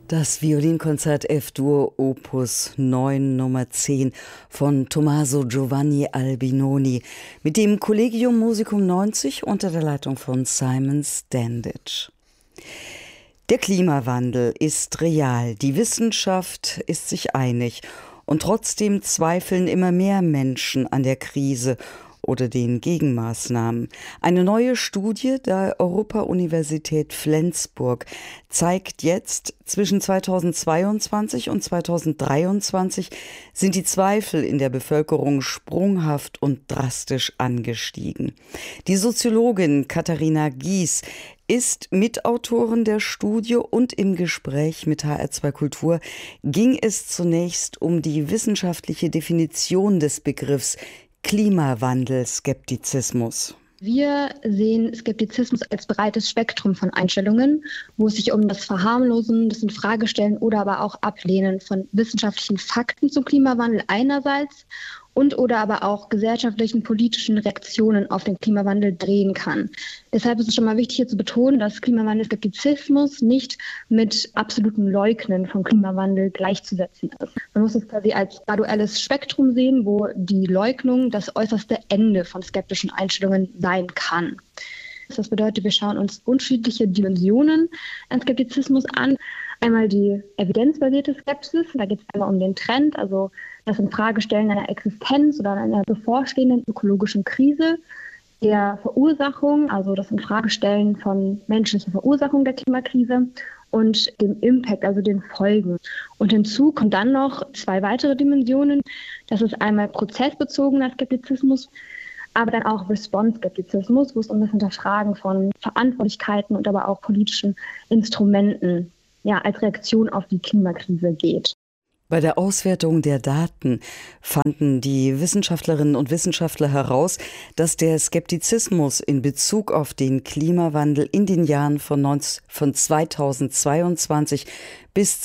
Das Violinkonzert F-Dur Opus 9 Nummer 10 von Tommaso Giovanni Albinoni mit dem Collegium Musicum 90 unter der Leitung von Simon Standage. Der Klimawandel ist real, die Wissenschaft ist sich einig und trotzdem zweifeln immer mehr Menschen an der Krise oder den Gegenmaßnahmen. Eine neue Studie der Europa-Universität Flensburg zeigt jetzt, zwischen 2022 und 2023 sind die Zweifel in der Bevölkerung sprunghaft und drastisch angestiegen. Die Soziologin Katharina Gies ist Mitautorin der Studie und im Gespräch mit HR2 Kultur ging es zunächst um die wissenschaftliche Definition des Begriffs Klimawandel-Skeptizismus. Wir sehen Skeptizismus als breites Spektrum von Einstellungen, wo es sich um das Verharmlosen, das Infragestellen oder aber auch Ablehnen von wissenschaftlichen Fakten zum Klimawandel einerseits und oder aber auch gesellschaftlichen, politischen Reaktionen auf den Klimawandel drehen kann. Deshalb ist es schon mal wichtig hier zu betonen, dass Klimawandel-Skeptizismus nicht mit absolutem Leugnen von Klimawandel gleichzusetzen ist. Man muss es quasi als graduelles Spektrum sehen, wo die Leugnung das äußerste Ende von skeptischen Einstellungen sein kann. Das bedeutet, wir schauen uns unterschiedliche Dimensionen an Skeptizismus an. Einmal die evidenzbasierte Skepsis, da geht es einmal um den Trend, also das Infragestellen einer Existenz oder einer bevorstehenden ökologischen Krise, der Verursachung, also das Infragestellen von menschlicher Verursachung der Klimakrise und dem Impact, also den Folgen. Und hinzu kommen dann noch zwei weitere Dimensionen. Das ist einmal prozessbezogener Skeptizismus, aber dann auch Response-Skeptizismus, wo es um das Hinterfragen von Verantwortlichkeiten und aber auch politischen Instrumenten als Reaktion auf die Klimakrise geht. Bei der Auswertung der Daten fanden die Wissenschaftlerinnen und Wissenschaftler heraus, dass der Skeptizismus in Bezug auf den Klimawandel in den Jahren von 2022 bis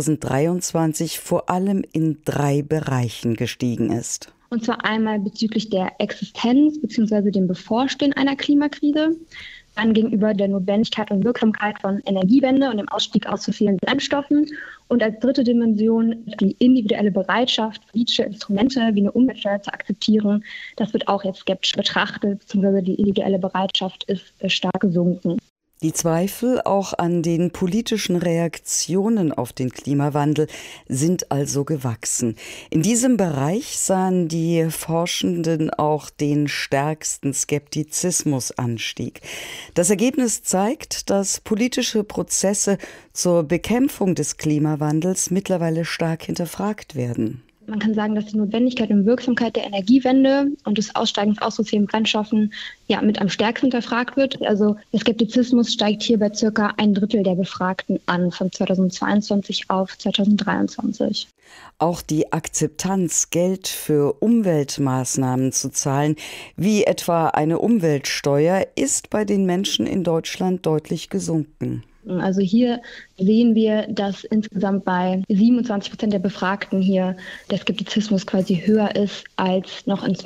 2023 vor allem in 3 Bereichen gestiegen ist. Und zwar einmal bezüglich der Existenz bzw. dem Bevorstehen einer Klimakrise, dann gegenüber der Notwendigkeit und Wirksamkeit von Energiewende und dem Ausstieg aus fossilen Brennstoffen und als dritte Dimension die individuelle Bereitschaft, politische Instrumente wie eine Umweltsteuer zu akzeptieren. Das wird auch jetzt skeptisch betrachtet, beziehungsweise die individuelle Bereitschaft ist stark gesunken. Die Zweifel auch an den politischen Reaktionen auf den Klimawandel sind also gewachsen. In diesem Bereich sahen die Forschenden auch den stärksten Skeptizismusanstieg. Das Ergebnis zeigt, dass politische Prozesse zur Bekämpfung des Klimawandels mittlerweile stark hinterfragt werden. Man kann sagen, dass die Notwendigkeit und Wirksamkeit der Energiewende und des Aussteigens aus fossilen Brennstoffen mit am stärksten hinterfragt wird. Also der Skeptizismus steigt hier bei circa 1/3 der Befragten an, von 2022 auf 2023. Auch die Akzeptanz, Geld für Umweltmaßnahmen zu zahlen, wie etwa eine Umweltsteuer, ist bei den Menschen in Deutschland deutlich gesunken. Also hier sehen wir, dass insgesamt bei 27% der Befragten hier der Skeptizismus quasi höher ist als noch in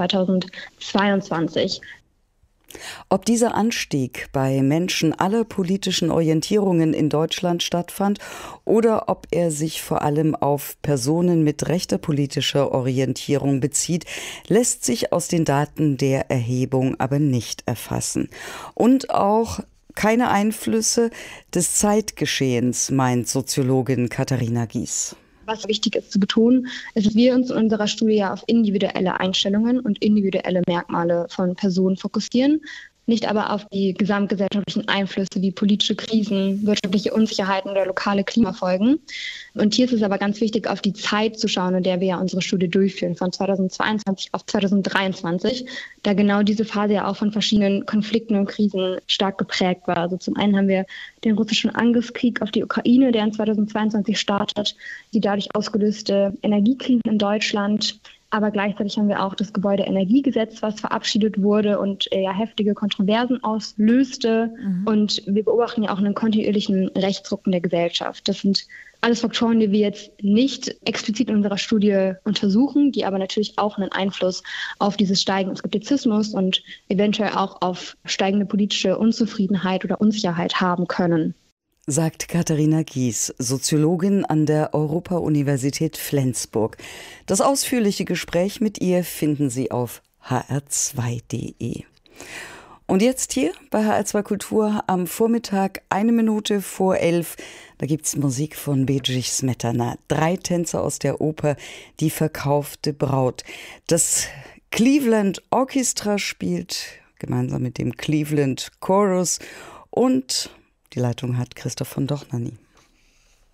2022. Ob dieser Anstieg bei Menschen aller politischen Orientierungen in Deutschland stattfand oder ob er sich vor allem auf Personen mit rechter politischer Orientierung bezieht, lässt sich aus den Daten der Erhebung aber nicht erfassen. Und auch keine Einflüsse des Zeitgeschehens, meint Soziologin Katharina Gies. Was wichtig ist zu betonen, ist, dass wir uns in unserer Studie auf individuelle Einstellungen und individuelle Merkmale von Personen fokussieren, nicht aber auf die gesamtgesellschaftlichen Einflüsse wie politische Krisen, wirtschaftliche Unsicherheiten oder lokale Klimafolgen. Und hier ist es aber ganz wichtig, auf die Zeit zu schauen, in der wir unsere Studie durchführen, von 2022 auf 2023, da genau diese Phase ja auch von verschiedenen Konflikten und Krisen stark geprägt war. Also zum einen haben wir den russischen Angriffskrieg auf die Ukraine, der in 2022 startet, die dadurch ausgelöste Energiekrisen in Deutschland. Aber gleichzeitig haben wir auch das Gebäudeenergiegesetz, was verabschiedet wurde und heftige Kontroversen auslöste. Und wir beobachten ja auch einen kontinuierlichen Rechtsruck in der Gesellschaft. Das sind alles Faktoren, die wir jetzt nicht explizit in unserer Studie untersuchen, die aber natürlich auch einen Einfluss auf dieses steigende Skeptizismus und eventuell auch auf steigende politische Unzufriedenheit oder Unsicherheit haben können. sagt Katharina Gies, Soziologin an der Europa-Universität Flensburg. Das ausführliche Gespräch mit ihr finden Sie auf hr2.de. Und jetzt hier bei HR2 Kultur am Vormittag, 1 Minute vor 11. Da gibt's Musik von Bedřich Smetana. 3 Tänzer aus der Oper Die verkaufte Braut. Das Cleveland Orchestra spielt gemeinsam mit dem Cleveland Chorus und die Leitung hat Christoph von Dohnanyi.